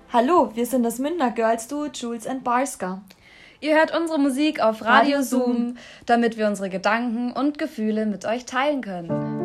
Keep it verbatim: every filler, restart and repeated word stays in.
Hallo, wir sind das Münchner Girls Duo Jules and Barska. Ihr hört unsere Musik auf Radio, Radio Zoom, damit wir unsere Gedanken und Gefühle mit euch teilen können.